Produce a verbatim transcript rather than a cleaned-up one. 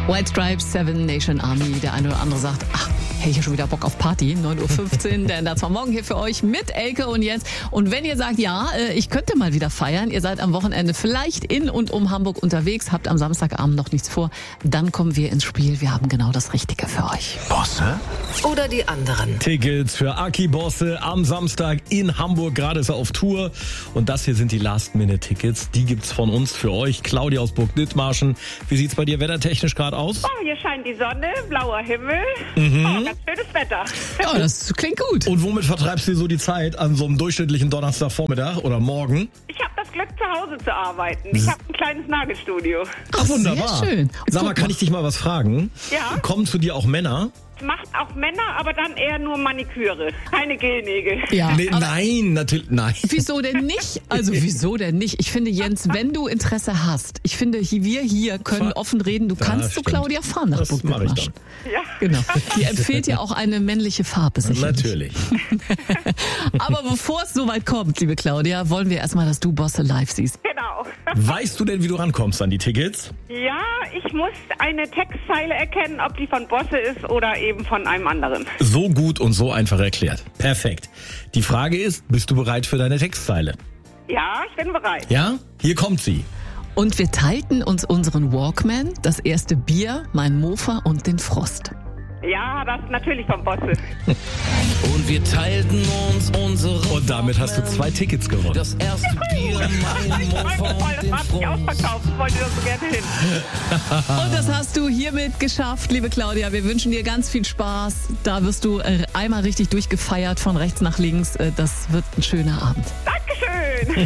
White Stripes, Seven Nation Army. Der eine oder andere sagt, ach, hey, ich habe schon wieder Bock auf Party. neun Uhr fünfzehn, denn das war morgen hier für euch mit Elke und Jens. Und wenn ihr sagt, ja, ich könnte mal wieder feiern, ihr seid am Wochenende vielleicht in und um Hamburg unterwegs, habt am Samstagabend noch nichts vor, dann kommen wir ins Spiel. Wir haben genau das Richtige für euch. Bosse? Oder die anderen. Tickets für Aki Bosse am Samstag in Hamburg. Gerade ist er auf Tour. Und das hier sind die Last-Minute-Tickets. Die gibt's von uns für euch. Claudia aus Burg-Dithmarschen. Wie sieht's bei dir wettertechnisch gerade aus? Oh, hier scheint die Sonne, blauer Himmel. Mhm. Oh, ganz schönes Wetter. Ja, das klingt gut. Und womit vertreibst du so die Zeit an so einem durchschnittlichen Donnerstagvormittag oder morgen? Ich habe das Glück, zu Hause zu arbeiten. Ich habe ein kleines Nagelstudio. Ach, wunderbar. Sehr schön. Sag mal, Guck kann mal. ich dich mal was fragen? Ja. Kommen zu dir auch Männer? Macht auch Männer, aber dann eher nur Maniküre, keine Gelnägel. Ja, Nee, aber nein, natürlich, nein. wieso denn nicht? Also wieso denn nicht? Ich finde, Jens, wenn du Interesse hast, ich finde, wir hier können Fahr- offen reden. Du Ja, kannst zu stimmt. Claudia fahren nach Das mache ich Burg-Dithmarschen. dann. Ja. Genau. Die empfiehlt ja auch eine männliche Farbe sicherlich. Natürlich. Aber bevor es soweit kommt, liebe Claudia, wollen wir erstmal, dass du Bosse live siehst. Genau. Weißt du denn, wie du rankommst an die Tickets? Ja, ich muss eine Textzeile erkennen, ob die von Bosse ist oder eben von einem anderen. So gut und so einfach erklärt. Perfekt. Die Frage ist, bist du bereit für deine Textzeile? Ja, ich bin bereit. Ja? Hier kommt sie. Und wir teilten uns unseren Walkman, das erste Bier, mein Mofa und den Frost. Ja, das ist natürlich von Bosse. Und wir teilten uns unsere. Und damit hast du zwei Tickets gewonnen. Das erste Bier, mein Mofa Toll, und das den war nicht Frost. ausverkauft. Ich wollte da so gerne hin. Und das hast du hiermit geschafft, liebe Claudia. Wir wünschen dir ganz viel Spaß. Da wirst du äh, einmal richtig durchgefeiert von rechts nach links. Äh, Das wird ein schöner Abend.